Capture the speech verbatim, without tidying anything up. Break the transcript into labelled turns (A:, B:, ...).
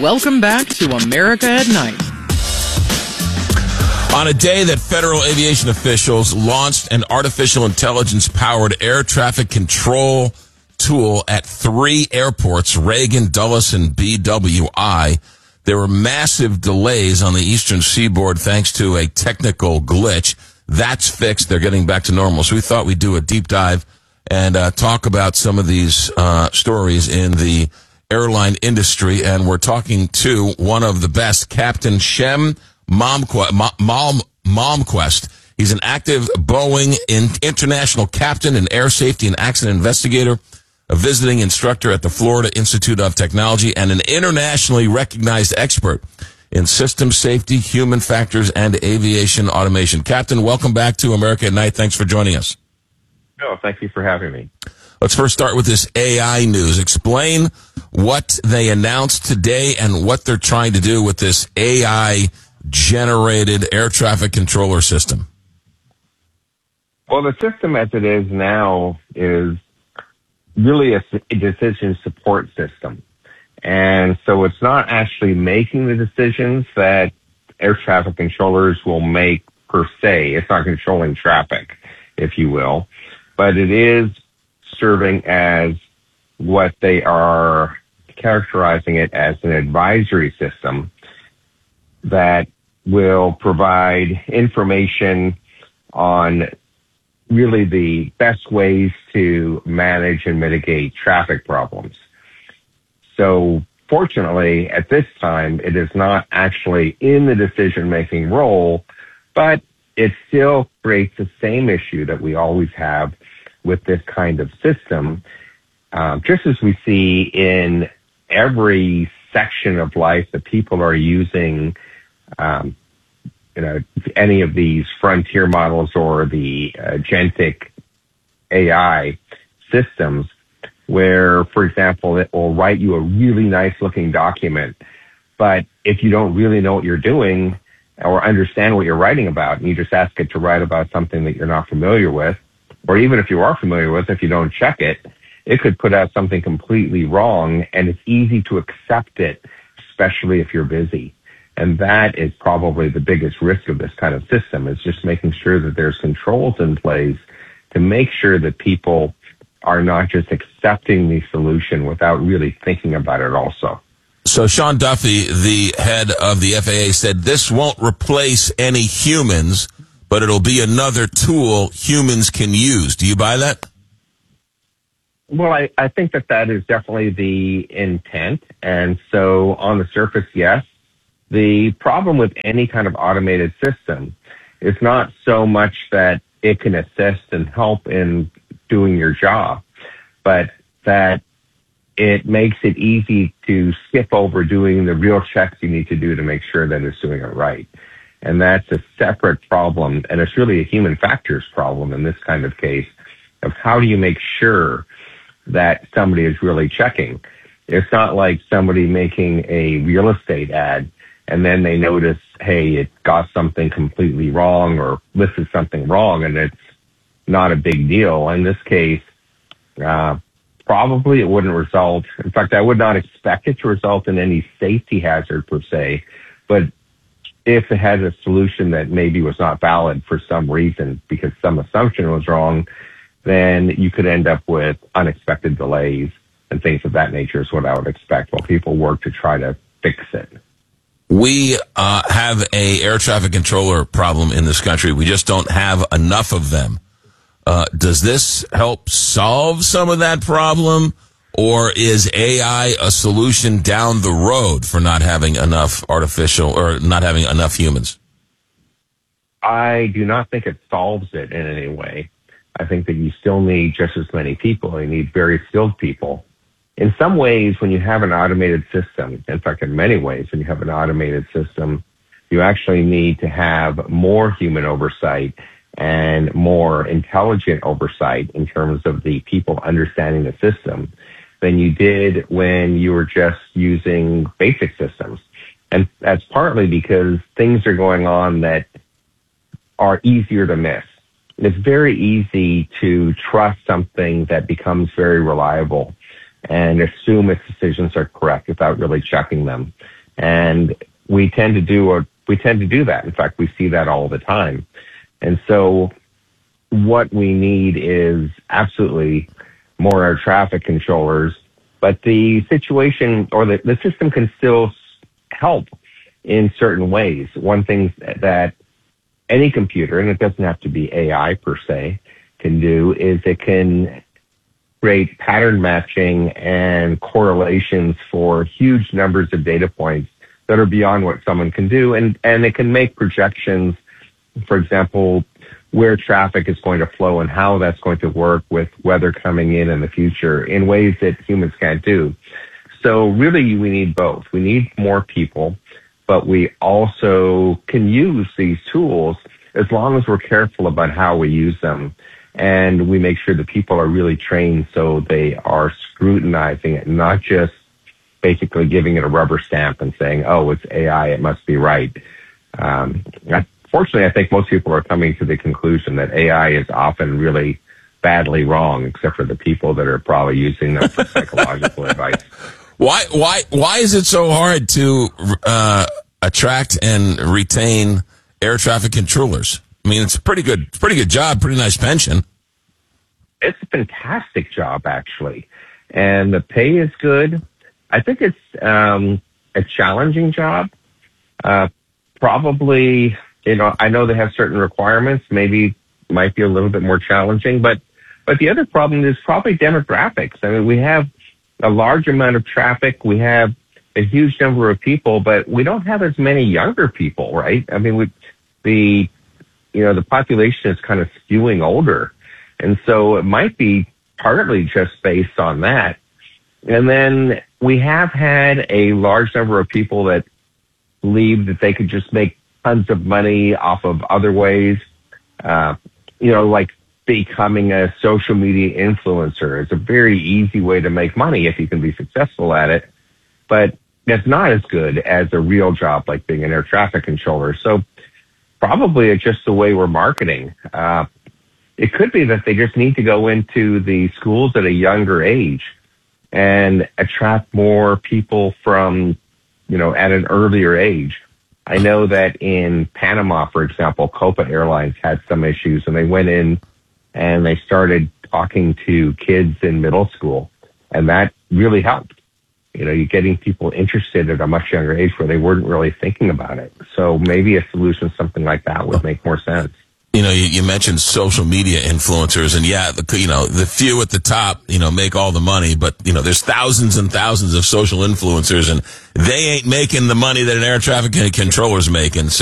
A: Welcome back to America at Night.
B: On a day that federal aviation officials launched an artificial intelligence-powered air traffic control tool at three airports, Reagan, Dulles, and B W I, there were massive delays on the eastern seaboard thanks to a technical glitch. That's fixed. They're getting back to normal. So we thought we'd do a deep dive and uh, talk about some of these uh, stories in the airline industry. And we're talking to one of the best, Captain Shem Malmquist. Malmquist. He's an active Boeing international captain, an air safety and accident investigator, a visiting instructor at the Florida Institute of Technology, and an internationally recognized expert in system safety, human factors, and aviation automation. Captain, welcome back to America at Night. Thanks for joining us.
C: No, thank you for having me.
B: Let's first start with this A I news. Explain what they announced today and what they're trying to do with this A I-generated air traffic controller system.
C: Well, the system as it is now is really a, a decision support system. And so it's not actually making the decisions that air traffic controllers will make per se. It's not controlling traffic, if you will. But it is serving as what they are characterizing it as an advisory system that will provide information on really the best ways to manage and mitigate traffic problems. So fortunately, at this time, it is not actually in the decision-making role, but it still creates the same issue that we always have with this kind of system, um, just as we see in every section of life that people are using, um, you know, any of these frontier models or the agentic A I systems, where, for example, it will write you a really nice-looking document, but if you don't really know what you're doing or understand what you're writing about, and you just ask it to write about something that you're not familiar with, or even if you are familiar with, if you don't check it, it could put out something completely wrong, and it's easy to accept it, especially if you're busy. And that is probably the biggest risk of this kind of system, is just making sure that there's controls in place to make sure that people are not just accepting the solution without really thinking about it also.
B: So Sean Duffy, the head of the F A A, said this won't replace any humans, but it'll be another tool humans can use. Do you buy that?
C: Well, I, I think that that is definitely the intent. And so on the surface, yes. The problem with any kind of automated system is not so much that it can assist and help in doing your job, but that it makes it easy to skip over doing the real checks you need to do to make sure that it's doing it right. And that's a separate problem, and it's really a human factors problem in this kind of case, of how do you make sure that somebody is really checking. It's not like somebody making a real estate ad and then they notice, hey, it got something completely wrong or listed something wrong, and it's not a big deal. In this case, uh, probably it wouldn't result. In fact, I would not expect it to result in any safety hazard per se, but if it had a solution that maybe was not valid for some reason because some assumption was wrong, then you could end up with unexpected delays and things of that nature is what I would expect while people work to try to fix it.
B: We uh, have a air traffic controller problem in this country. We just don't have enough of them. Uh, does this help solve some of that problem, or is A I a solution down the road for not having enough artificial or not having enough humans?
C: I do not think it solves it in any way. I think that you still need just as many people. You need very skilled people. In some ways, when you have an automated system, in fact, in many ways, when you have an automated system, you actually need to have more human oversight and more intelligent oversight in terms of the people understanding the system than you did when you were just using basic systems. And that's partly because things are going on that are easier to miss. It's very easy to trust something that becomes very reliable. and assume its decisions are correct without really checking them. And we tend to do a, we tend to do that. In fact, we see that all the time. And so what we need is absolutely more air traffic controllers, but the situation or the, the system can still help in certain ways. One thing that any computer, and it doesn't have to be A I per se, can do is it can create pattern matching and correlations for huge numbers of data points that are beyond what someone can do. And, and it can make projections, for example, where traffic is going to flow and how that's going to work with weather coming in in the future in ways that humans can't do. So really we need both. We need more people, but we also can use these tools as long as we're careful about how we use them. And we make sure that people are really trained so they are scrutinizing it, not just basically giving it a rubber stamp and saying, oh, it's A I, it must be right. Um, Fortunately, I think most people are coming to the conclusion that A I is often really badly wrong, except for the people that are probably using them for psychological advice.
B: Why, why, why is it so hard to uh, attract and retain air traffic controllers? I mean, it's a pretty good, pretty good job, pretty nice pension.
C: It's a fantastic job, actually, and the pay is good. I think it's um, a challenging job, uh, probably. You know, I know they have certain requirements, maybe might be a little bit more challenging, but, but the other problem is probably demographics. I mean, we have a large amount of traffic. We have a huge number of people, but we don't have as many younger people, right? I mean, we, the, you know, the population is kind of skewing older. And so it might be partly just based on that. And then we have had a large number of people that believe that they could just make tons of money off of other ways, uh, you know, like becoming a social media influencer. It's a very easy way to make money if you can be successful at it, but it's not as good as a real job like being an air traffic controller. So probably it's just the way we're marketing. Uh, it could be that they just need to go into the schools at a younger age and attract more people from, you know, at an earlier age. I know that in Panama, for example, Copa Airlines had some issues, and they went in and they started talking to kids in middle school, and that really helped. You know, you're getting people interested at a much younger age where they weren't really thinking about it. So maybe a solution, something like that, would make more sense.
B: You know, you, you mentioned social media influencers, and yeah, the, you know, the few at the top, you know, make all the money, but, you know, there's thousands and thousands of social influencers, and they ain't making the money that an air traffic controller's making. So